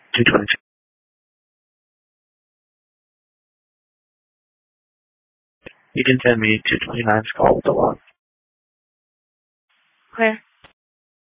222. You can send me 229's call with the log. Clear.